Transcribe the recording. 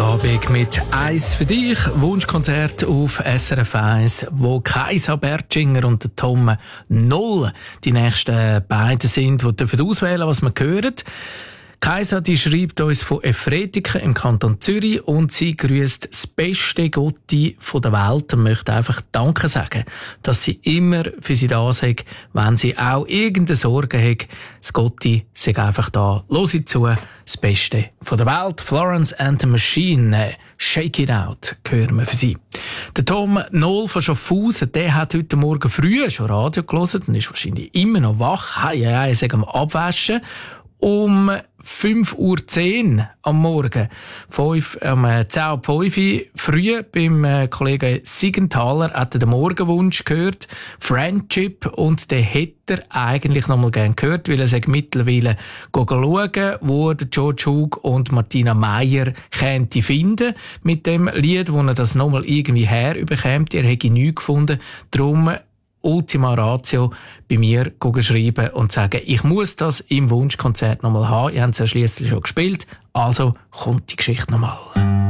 Freitagabend mit «Eis für dich», Wunschkonzert auf SRF 1, wo Kaisa Bertschinger und der Tom Noll die nächsten beiden sind, die dürfen auswählen, was wir hören. Kaisa, die schreibt uns von Efretiken im Kanton Zürich und sie grüßt das beste Gotti der Welt und möchte einfach Danke sagen, dass sie immer für sie da sind, wenn sie auch irgendeine Sorge hat. Das Gotti sei einfach da. Los zu, das Beste der Welt. Florence and the Machine, Shake It Out, hören wir für sie. Der Tom Noll von Schaffhausen, der hat heute Morgen früh schon Radio gehört und ist wahrscheinlich immer noch wach. Er sagt am Abwaschen. Um 5:10 Uhr am Morgen, 10:05 Uhr, früh beim Kollegen Siegenthaler hat er den Morgenwunsch gehört, Friendship, und den hätte er eigentlich noch mal gerne gehört, weil er sagt mittlerweile schauen, wo der George Hug und Martina Meyer könnte finden mit dem Lied, wo er das noch mal irgendwie herüberkämt. Er hätte nichts gefunden, darum Ultima Ratio bei mir schreiben und sagen, ich muss das im Wunschkonzert nochmal haben. Ihr habt es ja schliesslich schon gespielt, also kommt die Geschichte nochmal.